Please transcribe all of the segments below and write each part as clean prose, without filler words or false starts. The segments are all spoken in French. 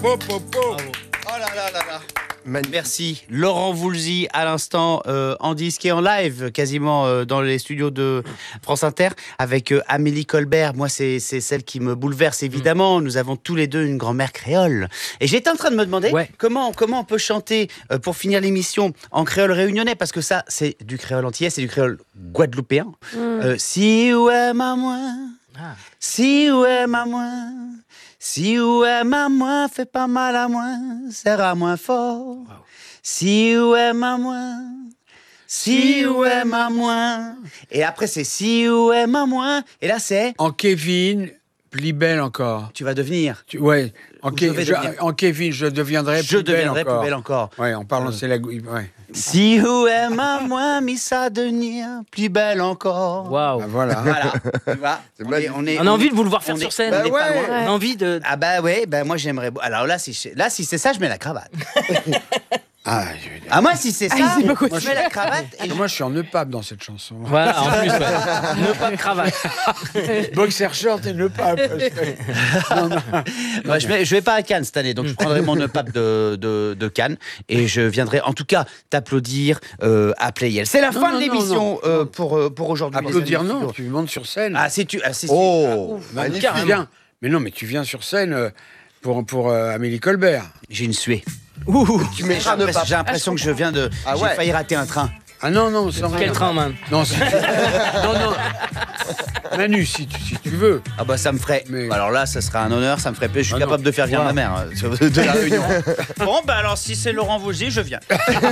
Oh là là là là. Merci Laurent Voulzy à l'instant en disque et en live quasiment dans les studios de France Inter avec Amélie Colbert. Moi c'est celle qui me bouleverse évidemment. Nous avons tous les deux une grand-mère créole et j'étais en train de me demander comment on peut chanter pour finir l'émission en créole réunionnais parce que ça c'est du créole antillais, c'est du créole guadeloupéen. Si ouais maman, si ouais maman. Si ouais maman fait pas mal à moi, sera moins fort. Wow. Si ouais maman, si ouais maman. Et après c'est si ouais maman. Et là c'est en Kevin, plus belle encore. Tu vas devenir. En Kevin, je deviendrai plus belle encore. Ouais, en parlant c'est la. Ouais. Si ouais maman, mis ça devenir plus belle encore. Waouh. Bah, voilà. Tu vois, on a envie de vous le voir faire sur scène. Bah ouais. On a envie de. Ah bah ouais, bah moi j'aimerais. Alors là si c'est ça, je mets la cravate. Moi si c'est ça, je mets la cravate. Moi je suis en nœud-pape dans cette chanson. Voilà, en plus, nœud-pape cravate. Boxer short et nœud-pape. Je vais pas à Cannes cette année, donc je prendrai mon nœud-pape de Cannes et je viendrai en tout cas t'applaudir à Playel. C'est la fin de l'émission pour aujourd'hui. Applaudir non, tu montes sur scène. Tu viens. Mais non, mais tu viens sur scène pour Amélie Colbert. J'ai une suée. J'ai l'impression que je viens de. J'ai failli rater un train. Ah non, quel train, man? Non, Manu, si tu veux. Ah bah ça me ferait. Alors là, ça serait un honneur, ça me ferait plaisir. Je suis capable de faire venir ma mère de la Réunion. Bon, bah alors si c'est Laurent Voulzy, je viens.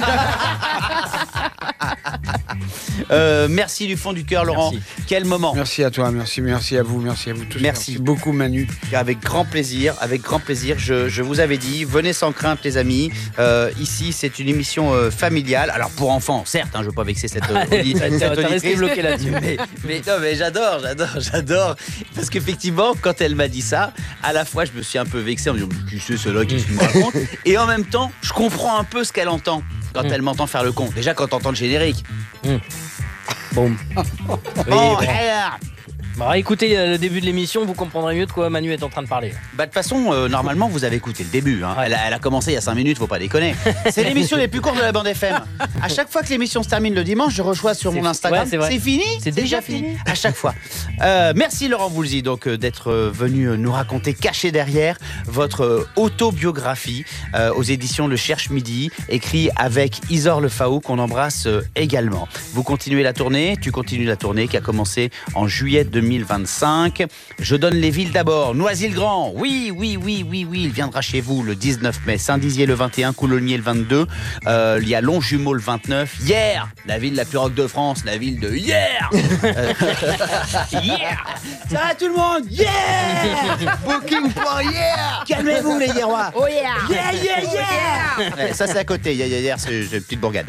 Merci du fond du cœur, Laurent. Merci. Quel moment. Merci à toi, merci à vous tous. Merci beaucoup, Manu. Avec grand plaisir. Je vous avais dit, venez sans crainte, les amis. Ici, c'est une émission familiale. Alors pour enfants, certes, je veux pas vexer cette auditrice. Bloqué là-dessus. mais j'adore. Parce qu'effectivement, quand elle m'a dit ça, à la fois, je me suis un peu vexé en me disant, qui c'est celle-là qui me raconte? Et en même temps, je comprends un peu ce qu'elle entend quand elle m'entend faire le con. Déjà, quand t'entends le générique. Boum. Bon, alors, écoutez le début de l'émission, vous comprendrez mieux de quoi Manu est en train de parler. Bah de toute façon, normalement, vous avez écouté le début. Hein. Elle a commencé il y a 5 minutes, faut pas déconner. C'est l'émission les plus courtes de la bande FM. À chaque fois que l'émission se termine le dimanche, je reçois sur mon Instagram. Ouais, c'est fini. C'est déjà fini. À chaque fois. Merci Laurent Voulzy donc d'être venu nous raconter caché derrière votre autobiographie aux éditions Le Cherche Midi, écrit avec Isor Le Faou qu'on embrasse également. Vous continuez la tournée, tu continues la tournée qui a commencé en juillet 2025. Je donne les villes d'abord. Noisy-le-Grand, oui, il viendra chez vous le 19 mai. Saint-Dizier le 21, Coulommiers le 22. Il y a Longjumeau le 29. Hier, la ville la plus rock de France, la ville de Hier. Yeah. Ça va tout le monde? Yeah. Booking pour Hier. Calmez-vous les Hierois. Oh yeah. Yeah. Ouais, ça c'est à côté. Hier, c'est une petite bourgade.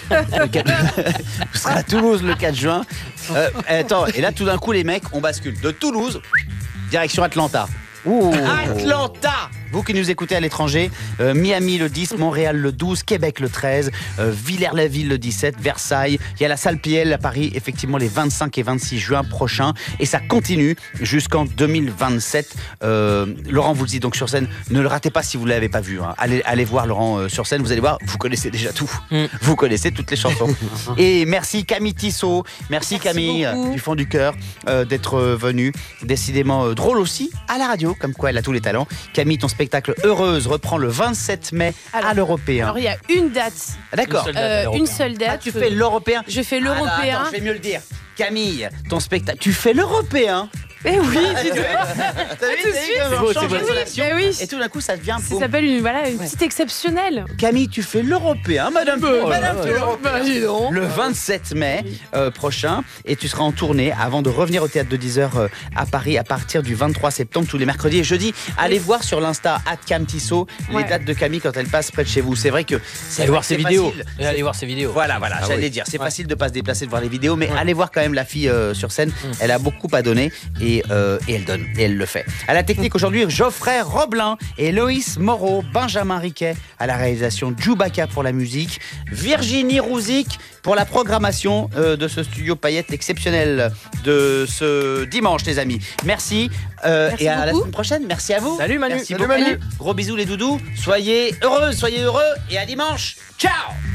Vous serez à Toulouse le 4 juin. Attends, et là tout d'un coup les mecs, on bascule de Toulouse direction Atlanta. Atlanta! Vous qui nous écoutez à l'étranger, Miami le 10, Montréal le 12, Québec le 13, Villers-la-Ville le 17, Versailles, il y a la salle Piel à Paris, effectivement les 25 et 26 juin prochains, et ça continue jusqu'en 2027. Laurent Voulzy donc sur scène, ne le ratez pas si vous ne l'avez pas vu, hein. Allez voir Laurent sur scène, vous allez voir, vous connaissez déjà tout, vous connaissez toutes les chansons. Et merci Camille Tissot, merci Camille du fond du cœur d'être venue, décidément drôle aussi à la radio, comme quoi elle a tous les talents. Camille, ton spectacle Heureuse reprend le 27 mai à l'Européen. Alors il y a une date. D'accord. Une seule date. Tu fais l'Européen. Je fais l'Européen. Attends, je vais mieux le dire. Camille, ton spectacle, tu fais l'Européen. Eh oui, oui. Et tout d'un coup, ça devient. Ça s'appelle une petite exceptionnelle. Camille, tu fais l'Européen, Madame. Le 27 mai prochain, et tu seras en tournée avant de revenir au théâtre de 10h à Paris à partir du 23 septembre, tous les mercredis et jeudis. Allez voir sur l'Insta @CamTissot les dates de Camille quand elle passe près de chez vous. C'est vrai que allez voir ses vidéos. Allez voir ses vidéos. Voilà, j'allais dire. C'est facile de pas se déplacer de voir les vidéos, mais allez voir quand même la fille sur scène. Elle a beaucoup à donner et et elle donne, et elle le fait. À la technique aujourd'hui, Geoffrey Roblin et Loïs Moreau, Benjamin Riquet à la réalisation, Djoubaka pour la musique, Virginie Rouzic pour la programmation de ce studio paillettes exceptionnel de ce dimanche, les amis. Merci, et à la semaine prochaine. Merci à vous. Salut Manu. Merci beaucoup. Manu. Gros bisous les doudous. Soyez heureux et à dimanche. Ciao.